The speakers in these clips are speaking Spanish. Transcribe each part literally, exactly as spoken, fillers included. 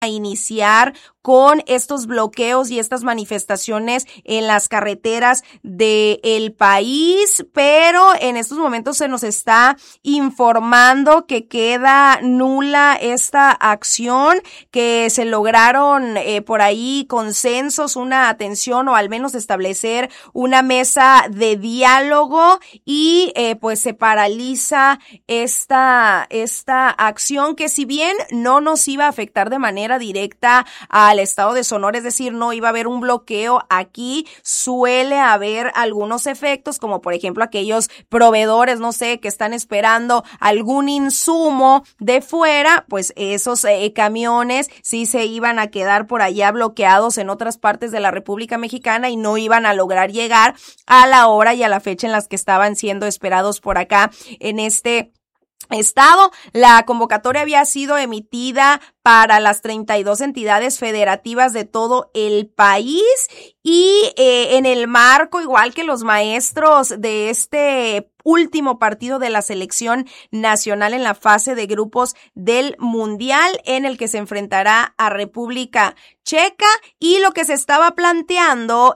a iniciar con estos bloqueos y estas manifestaciones en las carreteras del país, pero en estos momentos se nos está informando que queda nula esta acción, que se lograron eh, por ahí consensos, una atención o al menos establecer una mesa de diálogo y eh, pues se paraliza esta, esta acción que si bien no nos iba a afectar de manera directa al estado de Sonora, es decir, no iba a haber un bloqueo aquí, suele haber algunos efectos, como por ejemplo aquellos proveedores, no sé, que están esperando algún insumo de fuera, pues esos eh, camiones sí se iban a quedar por allá bloqueados en otras partes de la República Mexicana y no iban a lograr llegar a la hora y a la fecha en las que estaban siendo esperados por acá en este estado. La convocatoria había sido emitida para las treinta y dos entidades federativas de todo el país y eh, en el marco, igual que los maestros de este último partido de la selección nacional en la fase de grupos del Mundial, en el que se enfrentará a República Checa, y lo que se estaba planteando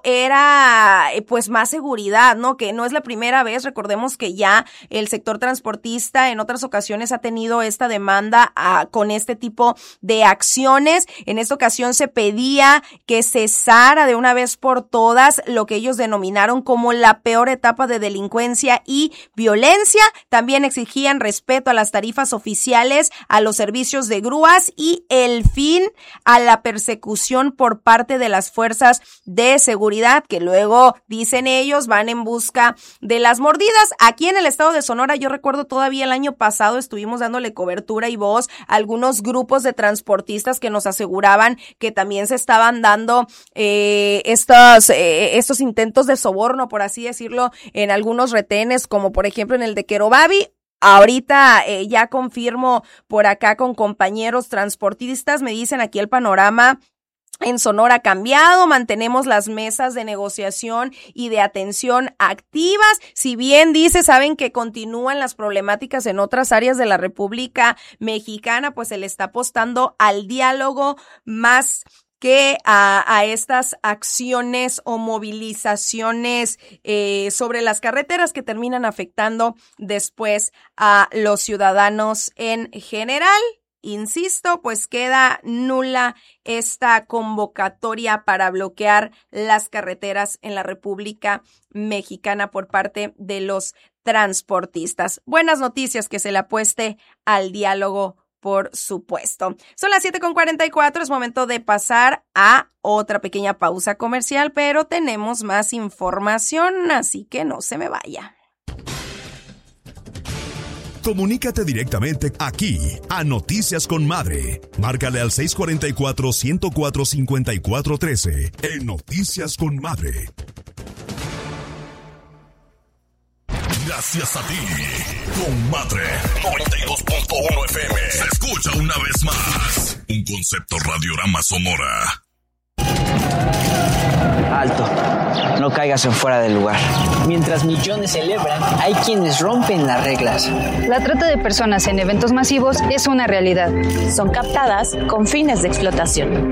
era pues más seguridad, ¿no? Que no es la primera vez, recordemos que ya el sector transportista en otras ocasiones ha tenido esta demanda a, con este tipo de acciones. En esta ocasión se pedía que cesara de una vez por todas lo que ellos denominaron como la peor etapa de delincuencia y violencia. También exigían respeto a las tarifas oficiales, a los servicios de grúas y el fin a la persecución por parte de las fuerzas de seguridad, que luego, dicen ellos, van en busca de las mordidas. Aquí en el estado de Sonora, yo recuerdo todavía el año pasado estuvimos dándole cobertura y voz a algunos grupos de transportistas que nos aseguraban que también se estaban dando eh, estos, eh, estos intentos de soborno, por así decirlo, en algunos retenes, como por ejemplo en el de Querobabi. Ahorita eh, ya confirmo por acá con compañeros transportistas, me dicen aquí el panorama en Sonora ha cambiado, mantenemos las mesas de negociación y de atención activas. Si bien dice, saben que continúan las problemáticas en otras áreas de la República Mexicana, pues se le está apostando al diálogo más que a, a estas acciones o movilizaciones eh, sobre las carreteras que terminan afectando después a los ciudadanos en general. Insisto, pues queda nula esta convocatoria para bloquear las carreteras en la República Mexicana por parte de los transportistas. Buenas noticias, que se le apueste al diálogo, por supuesto. Son las siete con cuarenta y cuatro, es momento de pasar a otra pequeña pausa comercial, pero tenemos más información, así que no se me vaya. Comunícate directamente aquí a Noticias con Madre. Márcale al seis cuatro cuatro, uno cero cuatro, cinco cuatro uno tres en Noticias con Madre. Gracias a ti, con Madre noventa y dos punto uno F M. Se escucha una vez más. Un concepto Radiorama Sonora. Alto, no caigas en fuera del lugar. Mientras millones celebran, hay quienes rompen las reglas. La trata de personas en eventos masivos es una realidad. Son captadas con fines de explotación.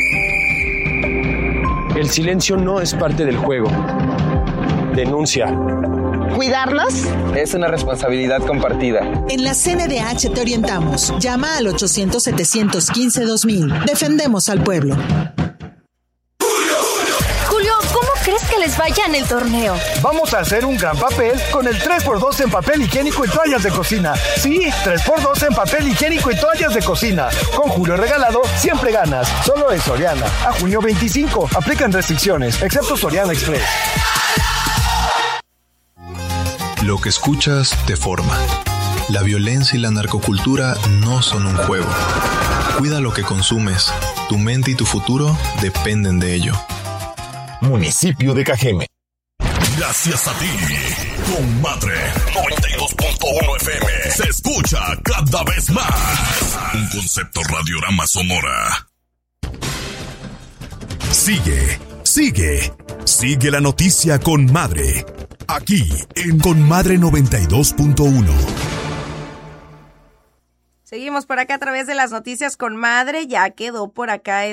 El silencio no es parte del juego. Denuncia. ¿Cuidarlos? Es una responsabilidad compartida. En la C N D H te orientamos. Llama al ochocientos, setecientos quince, dos mil. Defendemos al pueblo. ¿Crees que les vaya en el torneo? Vamos a hacer un gran papel con el tres por dos en papel higiénico y toallas de cocina. Sí, tres por dos en papel higiénico y toallas de cocina. Con Julio Regalado siempre ganas. Solo en Soriana. A junio veinticinco. Aplican restricciones, excepto Soriana Express. Lo que escuchas te forma. La violencia y la narcocultura no son un juego. Cuida lo que consumes. Tu mente y tu futuro dependen de ello. Municipio de Cajeme. Gracias a ti, con Madre noventa y dos punto uno F M. Se escucha cada vez más. Un concepto Radiorama Sonora. Sigue, sigue, sigue la noticia con Madre. Aquí en Con Madre noventa y dos punto uno. Seguimos por acá a través de las noticias con Madre. Ya quedó por acá